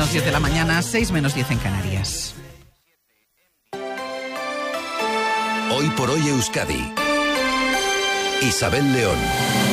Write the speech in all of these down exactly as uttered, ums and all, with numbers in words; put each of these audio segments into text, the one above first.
las diez de la mañana, seis menos diez en Canarias. Hoy por hoy Euskadi. Isabel León.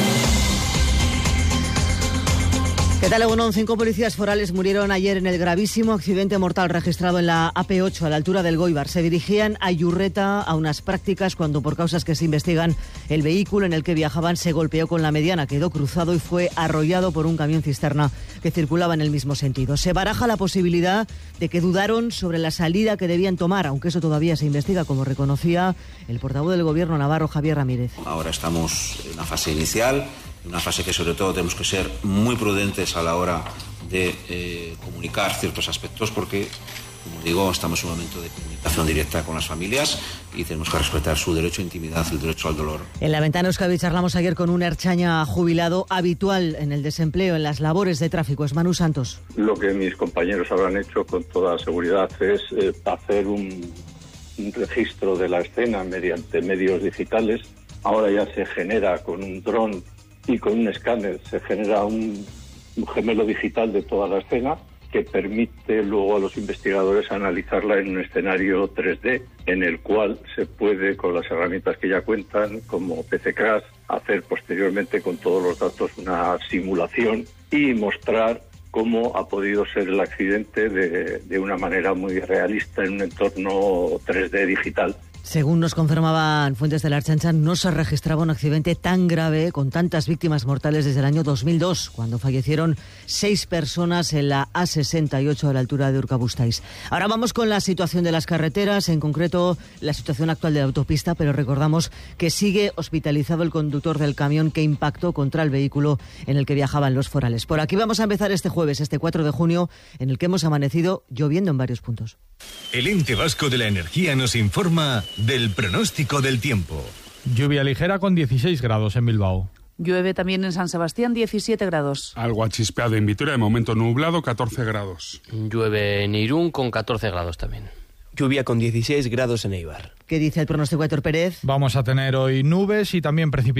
¿Qué tal, Egunon? Cinco policías forales murieron ayer en el gravísimo accidente mortal registrado en la A P ocho a la altura del Goibar. Se dirigían a Iurreta a unas prácticas cuando, por causas que se investigan, el vehículo en el que viajaban se golpeó con la mediana, quedó cruzado y fue arrollado por un camión cisterna que circulaba en el mismo sentido. Se baraja la posibilidad de que dudaron sobre la salida que debían tomar, aunque eso todavía se investiga, como reconocía el portavoz del Gobierno navarro, Javier Ramírez. Ahora estamos en una fase inicial, una fase que sobre todo tenemos que ser muy prudentes a la hora de eh, comunicar ciertos aspectos porque, como digo, estamos en un momento de comunicación directa con las familias y tenemos que respetar su derecho a intimidad, el derecho al dolor. En la ventana Euskadi charlamos ayer con un ertzaina jubilado habitual en el desempleo, en las labores de tráfico. Es Manu Santos. Lo que mis compañeros habrán hecho con toda seguridad es eh, hacer un, un registro de la escena mediante medios digitales. Ahora ya se genera con un dron y con un escáner se genera un, un gemelo digital de toda la escena que permite luego a los investigadores analizarla en un escenario tres D en el cual se puede, con las herramientas que ya cuentan, como P C Crash, hacer posteriormente con todos los datos una simulación y mostrar cómo ha podido ser el accidente de, de una manera muy realista en un entorno tres D digital. Según nos confirmaban fuentes de la Ertzaintza, no se registraba un accidente tan grave con tantas víctimas mortales desde el año dos mil dos, cuando fallecieron seis personas en la A sesenta y ocho a la altura de Urkabustaiz. Ahora vamos con la situación de las carreteras, en concreto la situación actual de la autopista, pero recordamos que sigue hospitalizado el conductor del camión que impactó contra el vehículo en el que viajaban los forales. Por aquí vamos a empezar este jueves, este cuatro de junio, en el que hemos amanecido lloviendo en varios puntos. El Ente Vasco de la Energía nos informa del pronóstico del tiempo. Lluvia ligera con dieciséis grados en Bilbao. Llueve también en San Sebastián, diecisiete grados. Algo achispeado en Vitoria, de momento nublado, catorce grados. Llueve en Irún con catorce grados también. Lluvia con dieciséis grados en Eibar. ¿Qué dice el pronóstico de Héctor Pérez? Vamos a tener hoy nubes y también precipitaciones.